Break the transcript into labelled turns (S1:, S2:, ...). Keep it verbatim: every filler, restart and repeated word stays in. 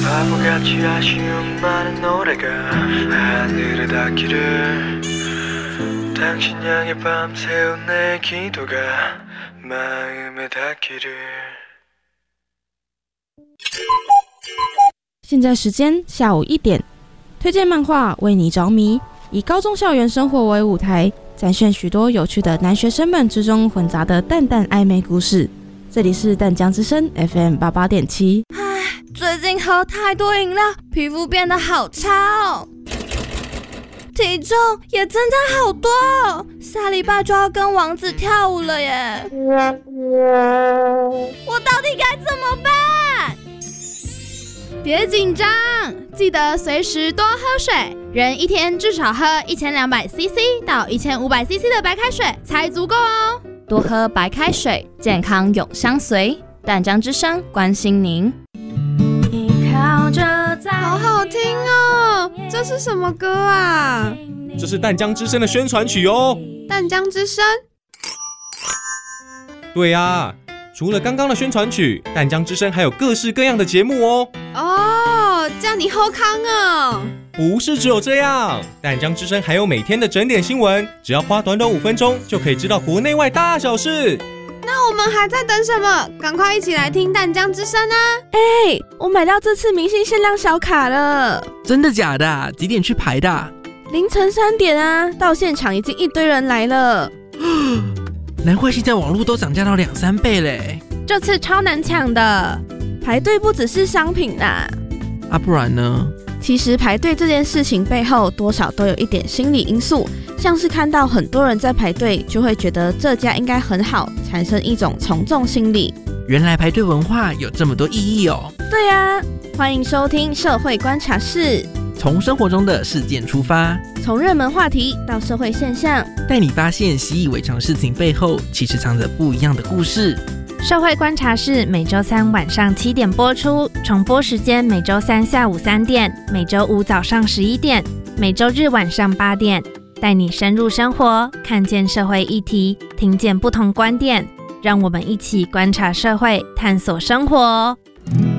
S1: 바보같이 아쉬운 많은 노래가 하늘에 닿기를 당신 향해 밤새운 내 기도가 마음에 닿기를。
S2: 现在时间下午一点，推荐漫画为你着迷，以高中校园生活为舞台，展现许多有趣的男学生们之中混杂的淡淡暧昧故事。这里是淡江之声 F M 八八点七。
S3: 唉，最近喝太多饮料，皮肤变得好差哦，体重也增加好多哦，下礼拜就要跟王子跳舞了耶！我到底该怎么办？
S4: 别紧张，记得随时多喝水，人一天至少喝一千两百 C C 到一千五百 C C 的白开水才足够哦。
S3: 多喝白开水，健康永相随。淡江之声关心您。
S4: 好好听哦，这是什么歌啊？
S5: 这是淡江之声的宣传曲哦。
S4: 淡江之声？
S5: 对啊，除了刚刚的宣传曲，淡江之声还有各式各样的节目哦。
S4: 哦，这样你好康哦。
S5: 不是只有这样，淡江之声还有每天的整点新闻，只要花短短五分钟就可以知道国内外大小事。
S4: 那我们还在等什么？赶快一起来听淡江之声啊！
S2: 哎、欸，我买到这次明星限量小卡了。
S6: 真的假的？几点去排的？
S2: 凌晨三点啊，到现场已经一堆人来了。
S6: 难怪现在网络都涨价到两三倍嘞！
S4: 这次超难抢的，
S2: 排队不只是商品啦。
S6: 啊，不然呢？
S2: 其实排队这件事情背后多少都有一点心理因素，像是看到很多人在排队，就会觉得这家应该很好，产生一种从众心理。
S6: 原来排队文化有这么多意义哦。
S2: 对啊，欢迎收听社会观察室，
S6: 从生活中的事件出发，
S2: 从热门话题到社会现象，
S6: 带你发现习以为常事情背后其实藏着不一样的故事。
S7: 社会观察室每周三晚上七点播出，重播时间每周三下午三点，每周五早上十一点，每周日晚上八点，带你深入生活，看见社会议题，听见不同观点，让我们一起观察社会，探索生活。